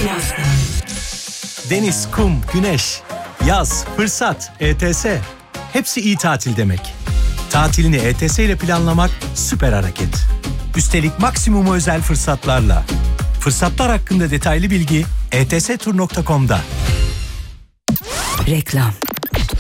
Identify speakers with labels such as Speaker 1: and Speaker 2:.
Speaker 1: Deniz, kum, güneş, yaz, fırsat, ETS. Hepsi iyi tatil demek. Tatilini ETS ile planlamak süper hareket. Üstelik maksimum özel fırsatlarla. Fırsatlar hakkında detaylı bilgi etstur.com'da.
Speaker 2: Reklam.